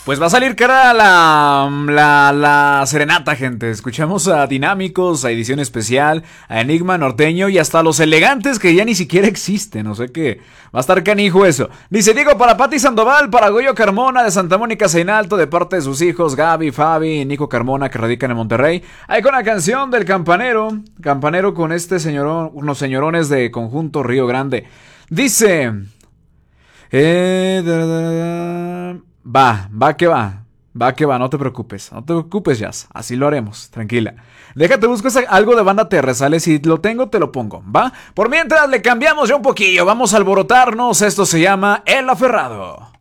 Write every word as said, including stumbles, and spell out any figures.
Pues va a salir cara la, la, la serenata, gente. Escuchamos a Dinámicos, a Edición Especial, a Enigma Norteño y hasta los Elegantes que ya ni siquiera existen. No sé qué. Va a estar canijo eso. Dice Diego para Pati Sandoval, para Goyo Carmona de Santa Mónica Seinalto, de parte de sus hijos Gaby, Fabi y Nico Carmona que radican en Monterrey. Ahí con la canción del Campanero. Campanero con este señorón, unos señorones de Conjunto Río Grande. Dice... Eh... Da, da, da, Va, va que va, va que va, no te preocupes, no te preocupes, Jazz, así lo haremos, tranquila. Déjate, busco algo de Banda T R, sale, si lo tengo te lo pongo, ¿va? Por mientras le cambiamos ya un poquillo, vamos a alborotarnos, esto se llama El Aferrado.